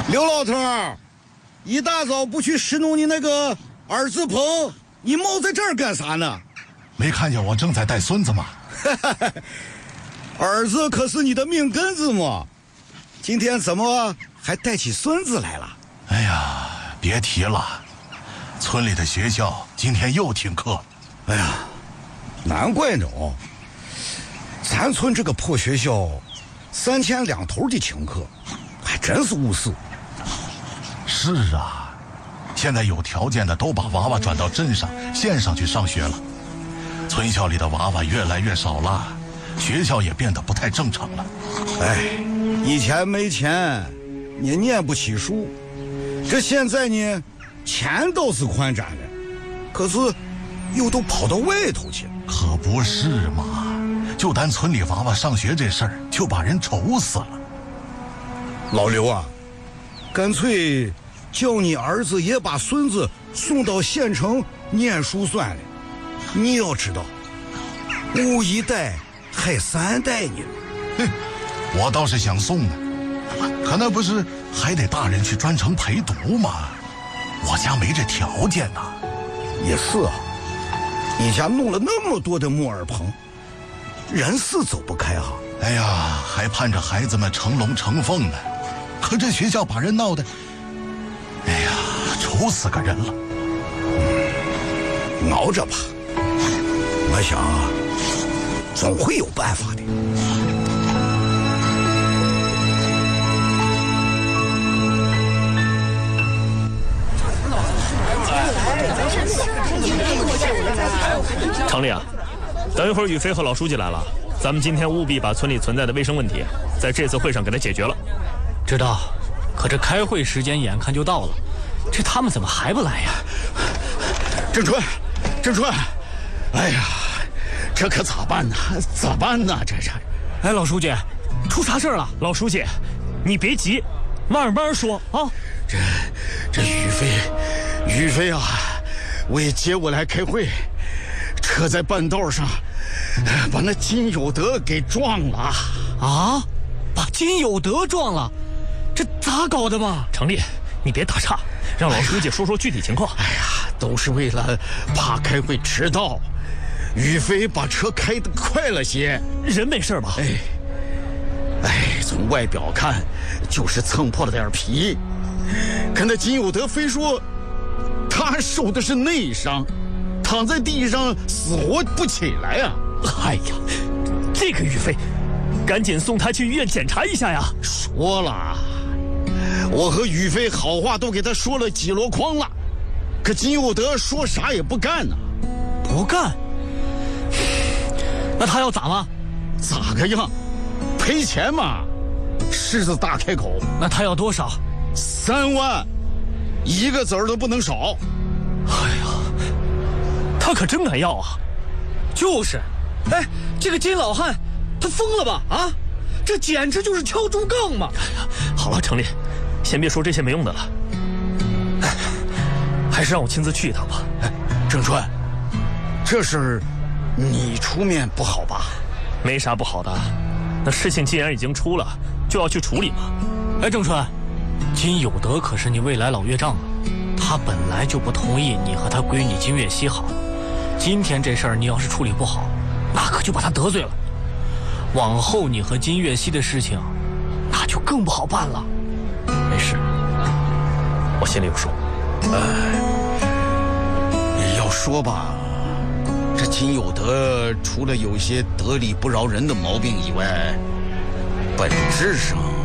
刘老头儿，一大早不去拾弄你那个二字棚，你猫在这儿干啥呢？ 没看见我正在带孙子吗？ 儿子可是你的命根子嘛，今天怎么还带起孙子来了？ 哎呀，别提了，村里的学校今天又停课。 哎呀，难怪呢哦，咱村这个破学校，3天2头的停课，还真是误事。 是啊，现在有条件的都把娃娃转到镇上、县上去上学了，村校里的娃娃越来越少了，学校也变得不太正常了。 哎，以前没钱，你念不起书，这现在呢，钱倒是宽展了，可是又都跑到外头去了。 可不是嘛，就单村里娃娃上学这事儿，就把人愁死了。 老刘啊，干脆叫你儿子也把孙子送到县城念书算了。你要知道，误1代害3代呢。 哼，我倒是想送呢，可那不是还得大人去专程陪读吗？我家没这条件呐。 也是啊，你家弄了那么多的木耳棚，人是走不开啊。 哎呀，还盼着孩子们成龙成凤呢，可这学校把人闹得，哎呀，愁死个人了。 熬着吧，我想总会有办法的。 常理啊，等一会儿宇飞和老书记来了，咱们今天务必把村里存在的卫生问题，在这次会上给他解决了。 知道，可这开会时间眼看就到了，这他们怎么还不来呀？ 郑春，哎呀，这可咋办呢？咋办呢？这是。 哎，老书记，出啥事了？ 老书记，你别急，慢慢说啊。 这宇飞啊，为接我来开会，车在半道上，把那金有德给撞了。 啊？把金有德撞了？这咋搞的嘛？ 程立，你别打岔，让老书记说说具体情况。 哎呀，都是为了怕开会迟到，宇飞把车开得快了些。 人没事吧？ 从外表看就是蹭破了点皮，可那金有德非说他受的是内伤，躺在地上死活不起来啊！ 哎呀，这个宇飞，赶紧送他去医院检查一下呀！ 说了，我和宇飞好话都给他说了几箩筐了，可金有德说啥也不干呢。 不干？那他要咋了？ 咋个样？赔钱嘛！狮子大开口。 那他要多少 ？3万，1个子儿都不能少。 哎呀，他可真敢要啊！ 就是，哎，这个金老汉，他疯了吧？啊，这简直就是敲竹杠嘛！ 哎呀，好了，程立，先别说这些没用的了，还是让我亲自去一趟吧。 郑川，这事儿你出面不好吧？ 没啥不好的，那事情既然已经出了，就要去处理嘛。 哎，郑川，金有德可是你未来老岳丈啊，他本来就不同意你和他闺女金月熙好。今天这事儿你要是处理不好，那可就把他得罪了。往后你和金月熙的事情，那就更不好办了。 没事，我心里有数。 要说吧，这金有德除了有些得理不饶人的毛病以外，本质上